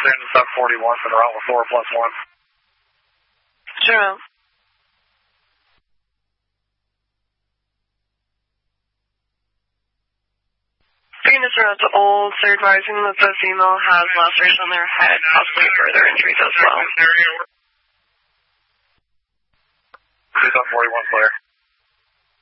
Brandon sub 41 for the route with 4 plus 1. Sure. Phoenix Road to Old, they're advising that the female has laceration on their head, possibly further injuries as well. Sub 41 clear.